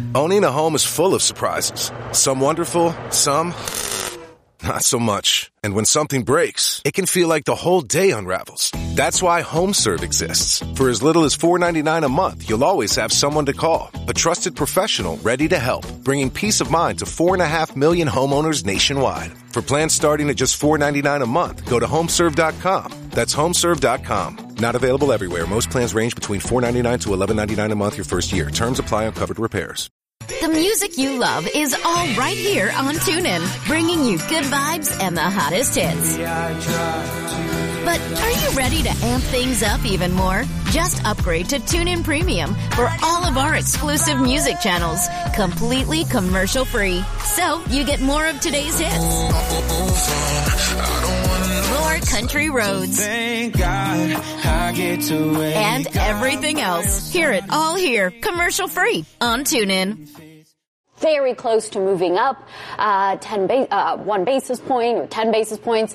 Owning a home is full of surprises. Some wonderful, some not so much. And when something breaks, it can feel like the whole day unravels. That's why HomeServe exists. For as little as $4.99 a month, you'll always have someone to call. A trusted professional ready to help, bringing peace of mind to 4.5 million homeowners nationwide. For plans starting at just $4.99 a month, go to HomeServe.com. That's HomeServe.com. Not available everywhere. Most plans range between $4.99 to $11.99 a month your first year. Terms apply on covered repairs. The music you love is all right here on TuneIn, bringing you good vibes and the hottest hits. But are you ready to amp things up even more? Just upgrade to TuneIn Premium for all of our exclusive music channels, completely commercial-free. So you get more of today's hits, more country roads, and everything else. Hear it all here, commercial-free on TuneIn. Very close to moving up 1 basis point or 10 basis points.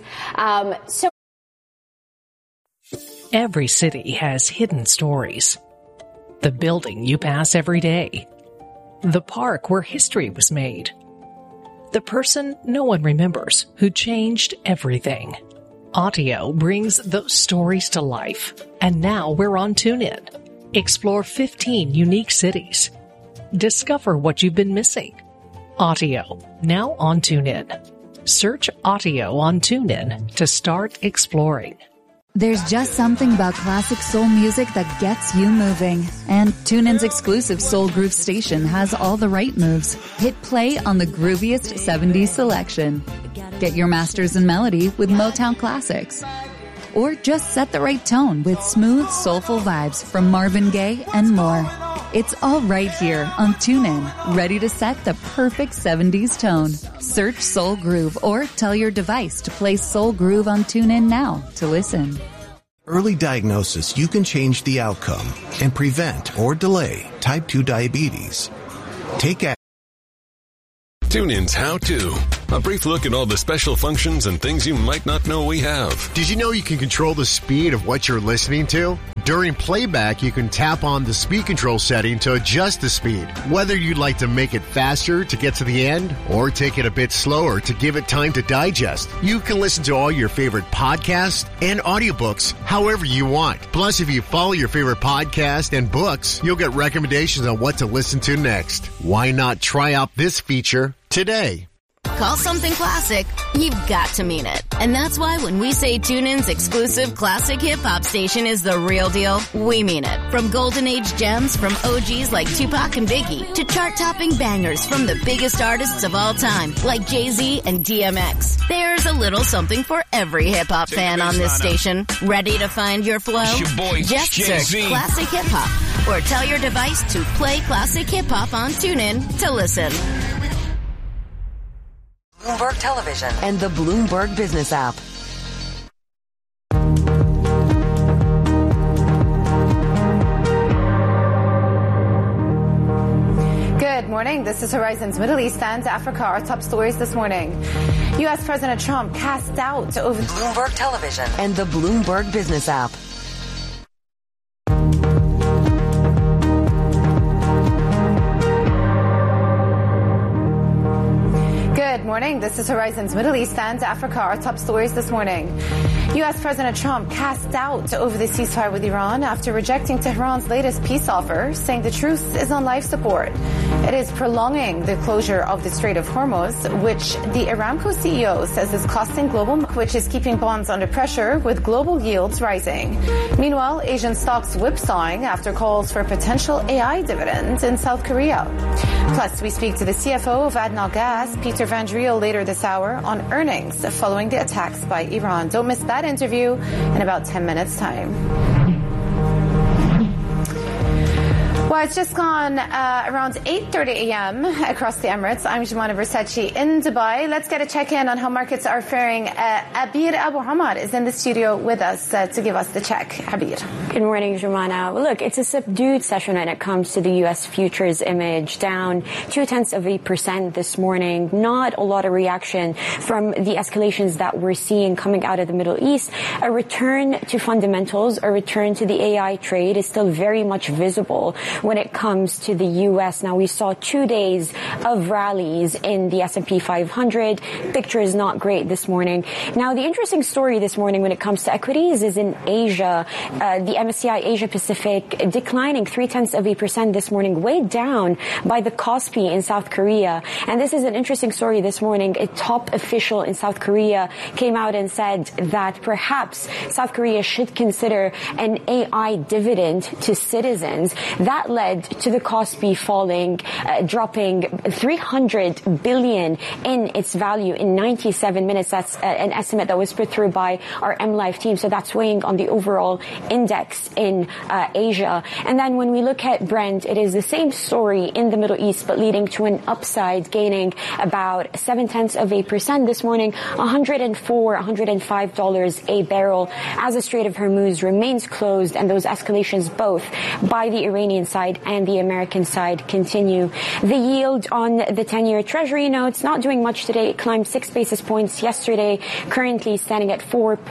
Every city has hidden stories. The building you pass every day. The park where history was made. The person no one remembers who changed everything. Audio brings those stories to life. And now we're on TuneIn. Explore 15 unique cities. Discover what you've been missing. Audio, now on TuneIn. Search Audio on TuneIn to start exploring. There's just something about classic soul music that gets you moving. And TuneIn's exclusive Soul Groove station has all the right moves. Hit play on the grooviest 70s selection. Get your masters in melody with Motown classics. Or just set the right tone with smooth, soulful vibes from Marvin Gaye and more. It's all right here on TuneIn, ready to set the perfect 70s tone. Search Soul Groove or tell your device to play Soul Groove on TuneIn now to listen. Early diagnosis, you can change the outcome and prevent or delay type 2 diabetes. Take action. TuneIn's How To. A brief look at all the special functions and things you might not know we have. Did you know you can control the speed of what you're listening to? During playback, you can tap on the speed control setting to adjust the speed. Whether you'd like to make it faster to get to the end or take it a bit slower to give it time to digest, you can listen to all your favorite podcasts and audiobooks however you want. Plus, if you follow your favorite podcast and books, you'll get recommendations on what to listen to next. Why not try out this feature today? Call something classic, you've got to mean it. And that's why when we say TuneIn's exclusive classic hip-hop station is the real deal, we mean it. From golden age gems from OGs like Tupac and Biggie to chart-topping bangers from the biggest artists of all time like Jay-Z and DMX. There's a little something for every hip-hop fan on this station. Ready to find your flow? Just search Classic Hip-Hop or tell your device to play Classic Hip-Hop on TuneIn to listen. Bloomberg Television and the Bloomberg Business app. Good morning. This is Horizon's Middle East and Africa. Our top stories this morning. U.S. President Trump cast doubt over Bloomberg Television and the Bloomberg Business app. Good morning. This is Horizon's Middle East and Africa. Our top stories this morning. U.S. President Trump cast doubt over the ceasefire with Iran after rejecting Tehran's latest peace offer, saying the truce is on life support. It is prolonging the closure of the Strait of Hormuz, which the Aramco CEO says is costing global, which is keeping bonds under pressure with global yields rising. Meanwhile, Asian stocks whipsawing after calls for potential AI dividends in South Korea. Plus, we speak to the CFO of ADNOC Gas, Peter Van Driel, later this hour on earnings following the attacks by Iran. Don't miss that interview in about 10 minutes' time. Well, it's just gone around 8:30 a.m. across the Emirates. I'm Jumana Versace in Dubai. Let's get a check-in on how markets are faring. Abir Abu Hamad is in the studio with us to give us the check. Abir. Good morning, Jumana. Well, look, it's a subdued session when it comes to the U.S. futures image, down 0.2% this morning. Not a lot of reaction from the escalations that we're seeing coming out of the Middle East. A return to fundamentals, a return to the AI trade is still very much visible, when it comes to the U.S. Now, we saw 2 days of rallies in the S&P 500. Picture is not great this morning. Now, the interesting story this morning when it comes to equities is in Asia. The MSCI Asia Pacific declining 0.3% this morning, weighed down by the Kospi in South Korea. And this is an interesting story this morning. A top official in South Korea came out and said that perhaps South Korea should consider an AI dividend to citizens. That led to the Kospi falling, dropping 300 billion in its value in 97 minutes. That's an estimate that was put through by our MLive team. So that's weighing on the overall index in Asia. And then when we look at Brent, it is the same story in the Middle East, but leading to an upside, gaining about 0.7% this morning, $105 a barrel, as the Strait of Hormuz remains closed and those escalations both by the Iranian side and the American side continue. The yield on the 10-year Treasury notes not doing much today. It climbed 6 basis points yesterday, currently standing at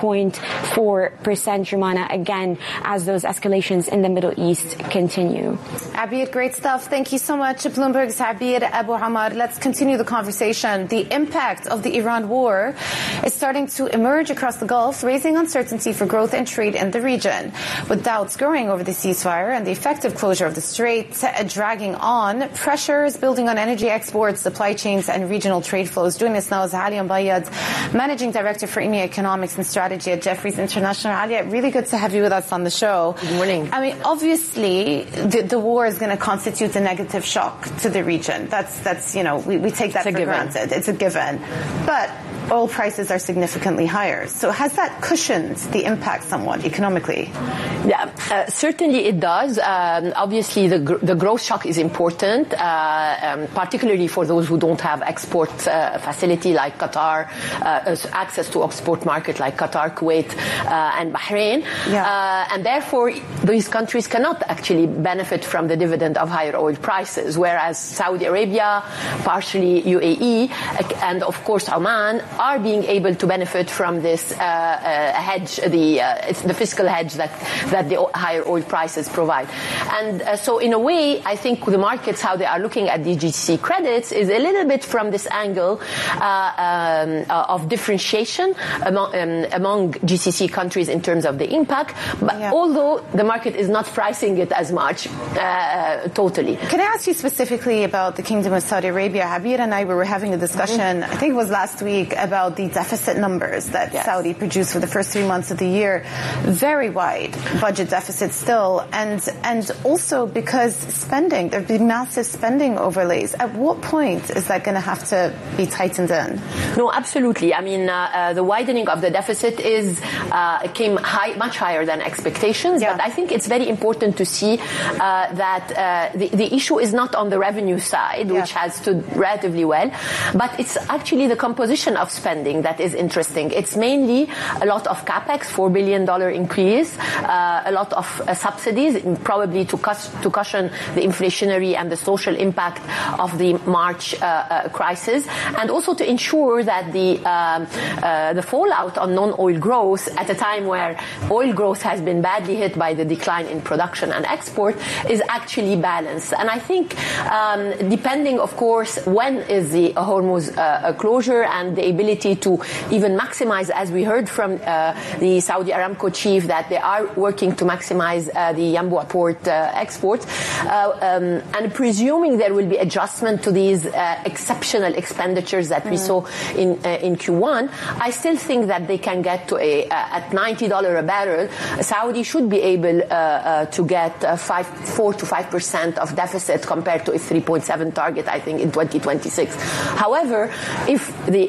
4.4%, Jumana, again, as those escalations in the Middle East continue. Abir, great stuff. Thank you so much. Bloomberg's Abir Abu Amar. Let's continue the conversation. The impact of the Iran war is starting to emerge across the Gulf, raising uncertainty for growth and trade in the region. With doubts growing over the ceasefire and the effective closure of the strait dragging on, pressures building on energy exports, supply chains, and regional trade flows. Joining us now is Alia Mbayad, Managing Director for EMEA Economics and Strategy at Jefferies International. Alia, really good to have you with us on the show. Good morning. I mean, obviously, the war is going to constitute a negative shock to the region. That's we take that for granted. It's a given. But oil prices are significantly higher. So has that cushioned the impact somewhat economically? Yeah, certainly it does. Obviously, the growth shock is important, particularly for those who don't have export facility like Qatar, access to export market like Qatar, Kuwait, and Bahrain. Yeah. And therefore, these countries cannot actually benefit from the dividend of higher oil prices, whereas Saudi Arabia, partially UAE, and of course Oman are being able to benefit from this hedge, the fiscal hedge that the higher oil prices provide. And so in a way, I think the markets, how they are looking at the GCC credits is a little bit from this angle of differentiation among GCC countries in terms of the impact. But although the market is not pricing it as much totally. Can I ask you specifically about the Kingdom of Saudi Arabia? Habir and I were having a discussion, I think it was last week, about the deficit numbers that Saudi produced for the first 3 months of the year. Very wide budget deficit still, and also because spending, there'd be massive spending overlays. At what point is that going to have to be tightened in? No, absolutely. I mean, the widening of the deficit came much higher than expectations, but I think it's very important to see that the issue is not on the revenue side, which has stood relatively well, but it's actually the composition of spending that is interesting. It's mainly a lot of capex, $4 billion increase, a lot of subsidies, probably to cushion the inflationary and the social impact of the March crisis, and also to ensure that the fallout on non-oil growth at a time where oil growth has been badly hit by the decline in production and export is actually balanced. And I think depending, of course, when is the Hormuz closure and the ability to even maximize, as we heard from the Saudi Aramco chief, that they are working to maximize the Yanbu port exports, and presuming there will be adjustment to these exceptional expenditures that we saw in Q1, I still think that they can get to at $90 a barrel, Saudi should be able to get 4 to 5% of deficit compared to a 3.7 target, I think, in 2026. However, if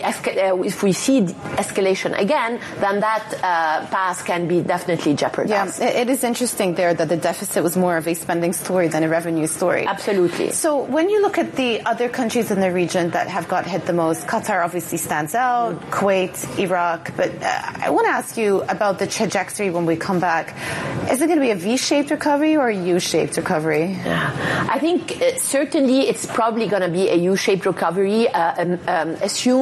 we see escalation again, then that path can be definitely jeopardized. Yeah, it is interesting there that the deficit was more of a spending story than a revenue story. Absolutely. So when you look at the other countries in the region that have got hit the most, Qatar obviously stands out, Kuwait, Iraq, but I want to ask you about the trajectory when we come back. Is it going to be a V-shaped recovery or a U-shaped recovery? I think certainly it's probably going to be a U-shaped recovery, assuming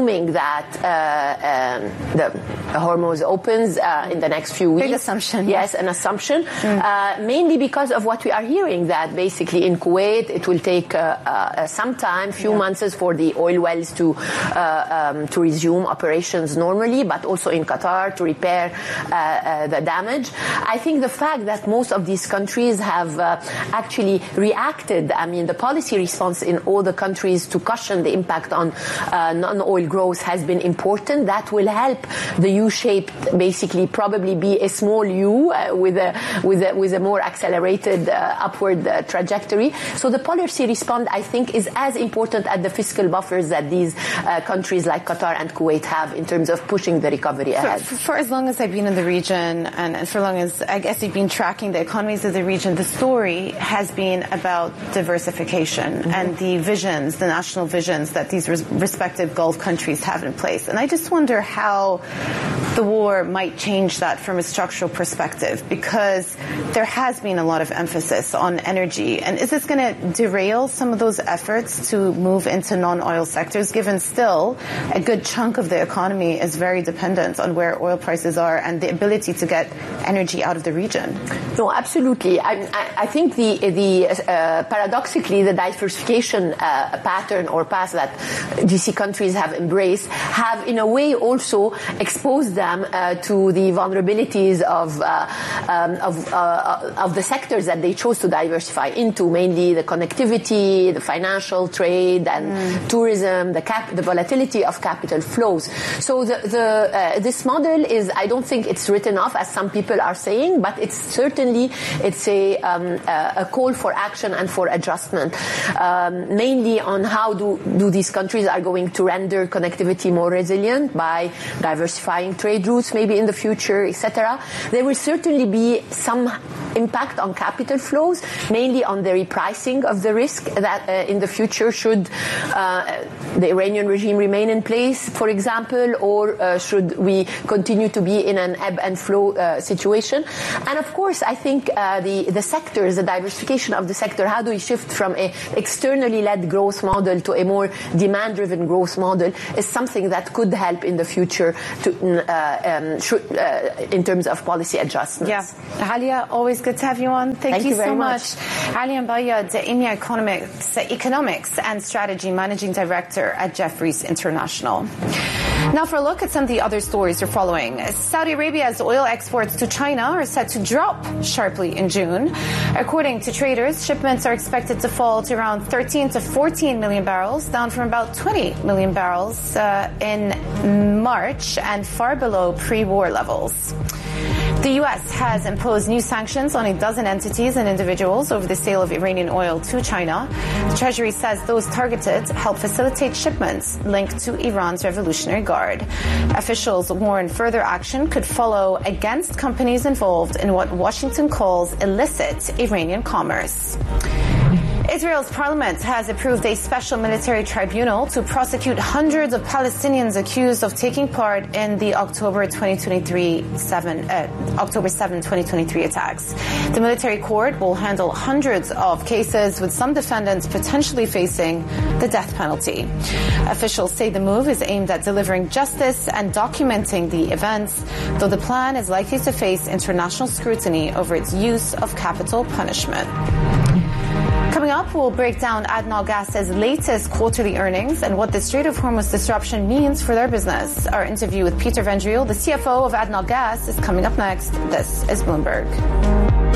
assuming that the Hormuz opens in the next few weeks. Big assumption. Yes, an assumption. Mainly because of what we are hearing, that basically in Kuwait it will take some time, few months for the oil wells to resume operations normally, but also in Qatar to repair the damage. I think the fact that most of these countries have actually reacted, I mean, the policy response in all the countries to cushion the impact on non-oil growth has been important. That will help the U-shaped, basically probably be a small U with a more accelerated upward trajectory. So the policy response, I think, is as important as the fiscal buffers that these countries like Qatar and Kuwait have in terms of pushing the recovery ahead. For as long as I've been in the region, and for long as I guess you've been tracking the economies of the region, the story has been about diversification and the visions, the national visions that these respective Gulf countries have in place. And I just wonder how the war might change that from a structural perspective, because there has been a lot of emphasis on energy. And is this going to derail some of those efforts to move into non-oil sectors, given still a good chunk of the economy is very dependent on where oil prices are and the ability to get energy out of the region? No, absolutely. I think paradoxically, the diversification pattern or path that GC countries have embraced have in a way also exposed them to the vulnerabilities of the sectors that they chose to diversify into, mainly the connectivity, the financial trade and tourism, the volatility of capital flows. So this model is, I don't think it's written off as some people are saying, but it's certainly a call for action and for adjustment, mainly on how do these countries are going to render connectivity more resilient by diversifying trade routes maybe in the future, etc. There will certainly be some impact on capital flows, mainly on the repricing of the risk that in the future should the Iranian regime remain in place, for example, or should we continue to be in an ebb and flow situation. And of course, I think the sectors, the diversification of the sector, how do we shift from an externally led growth model to a more demand-driven growth model is something that could help in the future in terms of policy adjustments. Yeah. Alia, always good to have you on. Thank you so much. Alia Bayad, EMEA Economics and Strategy Managing Director at Jefferies International. Now for a look at some of the other stories we're following. Saudi Arabia's oil exports to China are set to drop sharply in June. According to traders, shipments are expected to fall to around 13 to 14 million barrels, down from about 20 million barrels in March and far below pre-war levels. The U.S. has imposed new sanctions on a dozen entities and individuals over the sale of Iranian oil to China. The Treasury says those targeted help facilitate shipments linked to Iran's Revolutionary Guard. Officials warn further action could follow against companies involved in what Washington calls illicit Iranian commerce. Israel's parliament has approved a special military tribunal to prosecute hundreds of Palestinians accused of taking part in the October 7, 2023 attacks. The military court will handle hundreds of cases, with some defendants potentially facing the death penalty. Officials say the move is aimed at delivering justice and documenting the events, though the plan is likely to face international scrutiny over its use of capital punishment. Coming up, we'll break down ADNOC Gas's latest quarterly earnings and what the Strait of Hormuz disruption means for their business. Our interview with Peter Vendriel, the CFO of ADNOC Gas, is coming up next. This is Bloomberg.